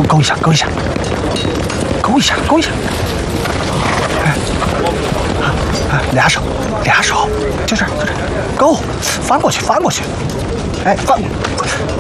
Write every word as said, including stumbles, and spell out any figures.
勾一下，勾一下，勾一下，勾一下。哎，啊，俩手，俩手，就这儿，就这儿，勾，翻过去，翻过去。哎，翻过。